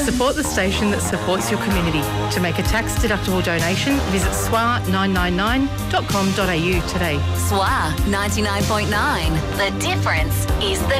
Support the station that supports your community. To make a tax-deductible donation, visit swa999.com.au today. SWA 99.9. The difference is the